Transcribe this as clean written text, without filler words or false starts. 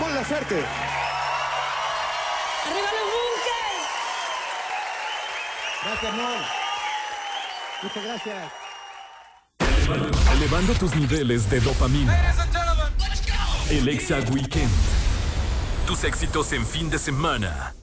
Mon Laferte. ¡Arriba los Bunkers! Gracias, Mon. Muchas gracias. Elevando tus niveles de dopamina. El Exa Weekend. Tus éxitos en fin de semana.